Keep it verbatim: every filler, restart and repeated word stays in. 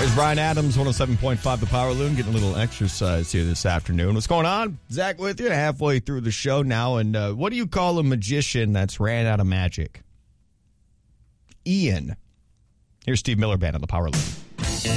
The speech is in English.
There's Brian Adams, one oh seven point five The Power Loon, getting a little exercise here this afternoon. What's going on? Zach with you, halfway through the show now. And uh, what do you call a magician that's ran out of magic? Ian. Here's Steve Miller Band on The Power Loon.